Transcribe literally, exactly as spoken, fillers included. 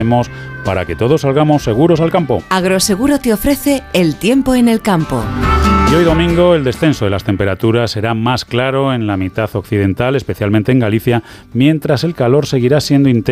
para que todos salgamos seguros al campo. Agroseguro te ofrece el tiempo en el campo. Y hoy domingo el descenso de las temperaturas será más claro en la mitad occidental, especialmente en Galicia, mientras el calor seguirá siendo intenso